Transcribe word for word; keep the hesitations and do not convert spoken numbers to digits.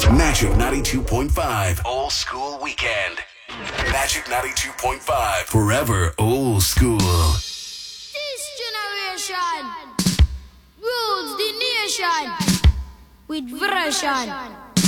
Magic ninety-two point five. Old School Weekend. Magic ninety-two point five. Forever old school. This generation rules the nation with version.